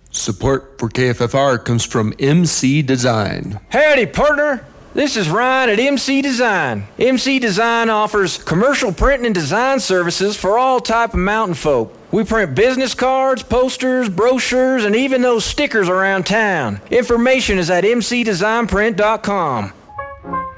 Support for KFFR comes from MC Design. Howdy, partner. This is Ryan at MC Design. MC Design offers commercial printing and design services for all type of mountain folk. We print business cards, posters, brochures, and even those stickers around town. Information is at mcdesignprint.com.